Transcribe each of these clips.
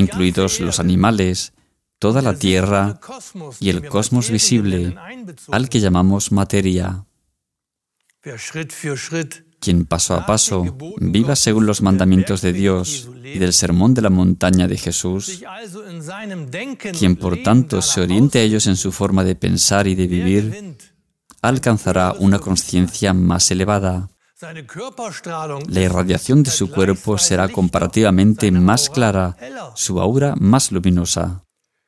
incluidos los animales, toda la tierra y el cosmos visible, al que llamamos materia. Quien paso a paso viva según los mandamientos de Dios y del sermón de la montaña de Jesús, quien por tanto se oriente a ellos en su forma de pensar y de vivir, alcanzará una conciencia más elevada. La irradiación de su cuerpo será comparativamente más clara, su aura más luminosa.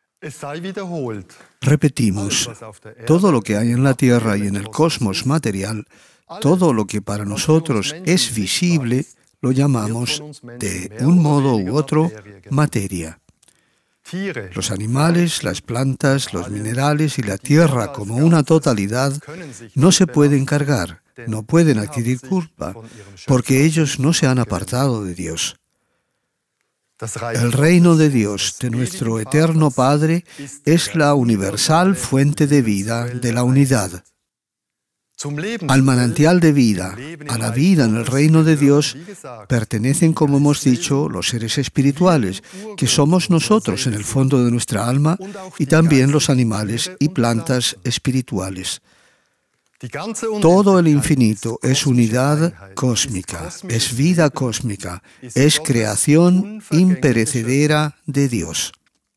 Repetimos, todo lo que hay en la Tierra y en el cosmos material, todo lo que para nosotros es visible, lo llamamos, de un modo u otro, materia. Los animales, las plantas, los minerales y la Tierra como una totalidad no se pueden cargar, no pueden adquirir culpa, porque ellos no se han apartado de Dios. El reino de Dios, de nuestro eterno Padre, es la universal fuente de vida de la unidad. Al manantial de vida, a la vida en el reino de Dios, pertenecen, como hemos dicho, los seres espirituales, que somos nosotros en el fondo de nuestra alma, y también los animales y plantas espirituales. Todo el infinito es unidad cósmica, es vida cósmica, es creación imperecedera de Dios.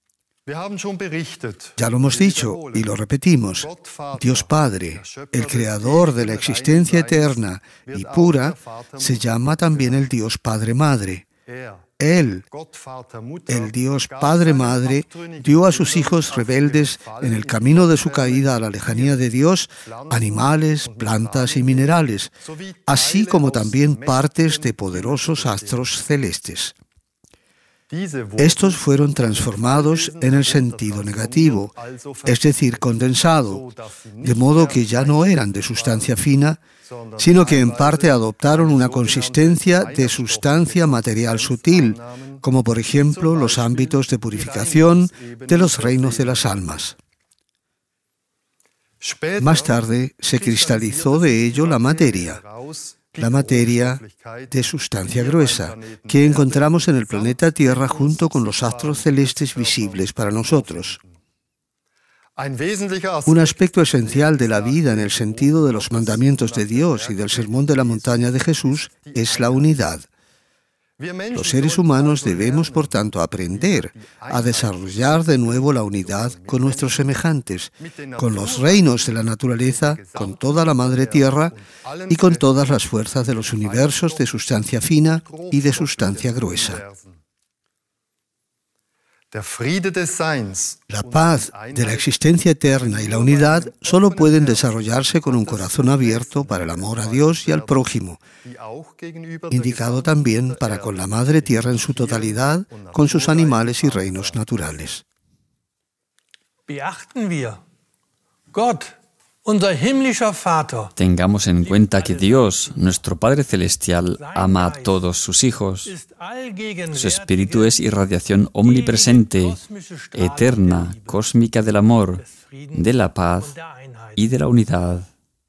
Ya lo hemos dicho y lo repetimos. Dios Padre, el Creador de la existencia eterna y pura, se llama también el Dios Padre Madre. Él, el Dios Padre Madre, dio a sus hijos rebeldes en el camino de su caída a la lejanía de Dios animales, plantas y minerales, así como también partes de poderosos astros celestes. Estos fueron transformados en el sentido negativo, es decir, condensado, de modo que ya no eran de sustancia fina, sino que en parte adoptaron una consistencia de sustancia material sutil, como por ejemplo los ámbitos de purificación de los reinos de las almas. Más tarde se cristalizó de ello la materia de sustancia gruesa, que encontramos en el planeta Tierra junto con los astros celestes visibles para nosotros. Un aspecto esencial de la vida en el sentido de los mandamientos de Dios y del sermón de la montaña de Jesús es la unidad. Los seres humanos debemos, por tanto, aprender a desarrollar de nuevo la unidad con nuestros semejantes, con los reinos de la naturaleza, con toda la Madre Tierra y con todas las fuerzas de los universos de sustancia fina y de sustancia gruesa. La paz de la existencia eterna y la unidad solo pueden desarrollarse con un corazón abierto para el amor a Dios y al prójimo, indicado también para con la Madre Tierra en su totalidad, con sus animales y reinos naturales. Tengamos en cuenta que Dios, nuestro Padre Celestial, ama a todos sus hijos. Su espíritu es irradiación omnipresente, eterna, cósmica del amor, de la paz y de la unidad.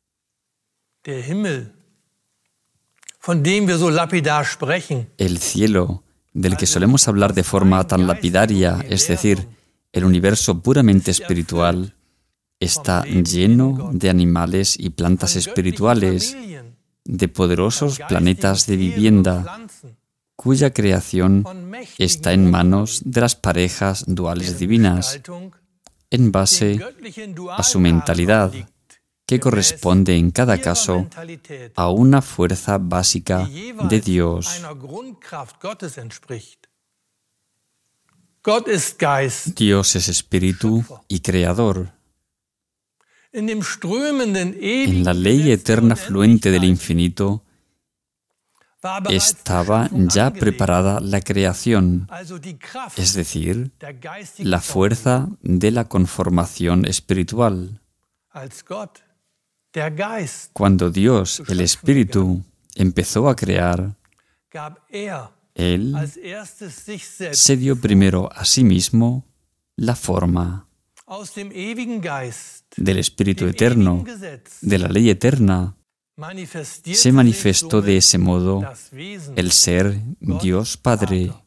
El cielo, del que solemos hablar de forma tan lapidaria, es decir, el universo puramente espiritual, está lleno de animales y plantas espirituales, de poderosos planetas de vivienda, cuya creación está en manos de las parejas duales divinas, en base a su mentalidad, que corresponde en cada caso a una fuerza básica de Dios. Dios es espíritu y creador. En la ley eterna fluente del infinito estaba ya preparada la creación, es decir, la fuerza de la conformación espiritual. Cuando Dios, el Espíritu, empezó a crear, Él se dio primero a sí mismo la forma. Del Espíritu Eterno, de la ley eterna, se manifestó de ese modo el ser Dios Padre.